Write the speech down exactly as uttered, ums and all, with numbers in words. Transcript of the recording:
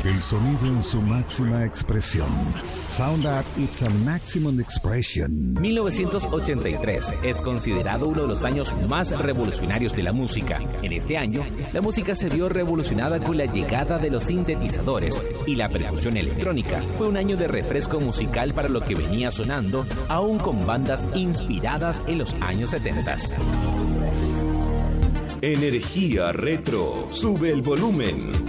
El sonido en su máxima expresión. Sound that it's a maximum expression. mil novecientos ochenta y tres es considerado uno de los años más revolucionarios de la música. En este año, la música se vio revolucionada con la llegada de los sintetizadores y la percusión electrónica. Fue un año de refresco musical para lo que venía sonando, aún con bandas inspiradas en los años setenta. Energía Retro. Sube el volumen.